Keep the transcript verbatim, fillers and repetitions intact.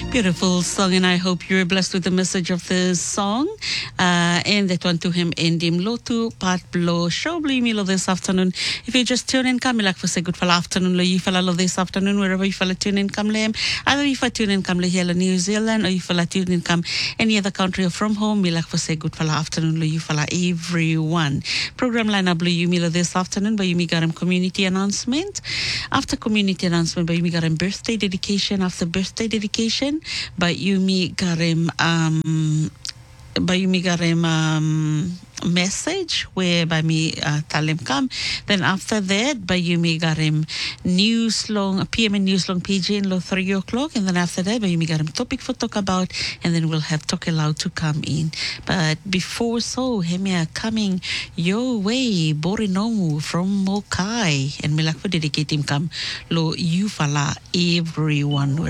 Beautiful song, and I hope you're blessed with the message of this song. Uh, and that one to him in Dim Lotu, Pat Blow, Show Blue Milo this afternoon. If you just tune in, come, like for say good for afternoon, lo you fella this afternoon, wherever you fella tune in, come lem. Either you fella tune in, come le here New Zealand, or you fella tune in, come any other country or from home, me like for say good for afternoon, lo you fella everyone. Program lineup, lo you milo this afternoon, but you me got him community announcement. After community announcement, but you me got him birthday dedication. After birthday dedication, but you me got him um by me got him um message where by me uh, tell him come. Then after that, by you me got him news long P M and news long P G in low three o'clock, and then after that, by you me got him topic for talk about, and then we'll have talk aloud to come in. But before so, hemia coming your way, Borinomu from Mokai, and me like for dedicate him come lo you fala everyone.